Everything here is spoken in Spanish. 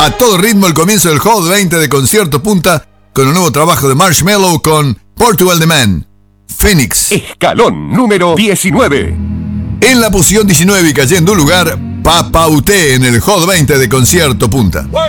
A todo ritmo el comienzo del Hot 20 de Concierto Punta con un nuevo trabajo de Marshmello con Portugal The Man, Phoenix. Escalón número 19. En la posición 19 y cayendo un lugar, Papa Uté en el Hot 20 de Concierto Punta.